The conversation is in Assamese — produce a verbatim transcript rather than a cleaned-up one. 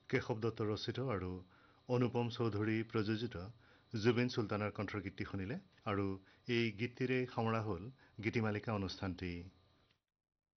কেশৱ দত্ত ৰচিত আৰু অনুপম চৌধুৰী প্ৰযোজিত জুবিন চুলতানৰ কণ্ঠগীতটি শুনিলে আৰু এই গীতটিৰে সামৰা হ'ল গীতিমালিকা অনুষ্ঠানটি।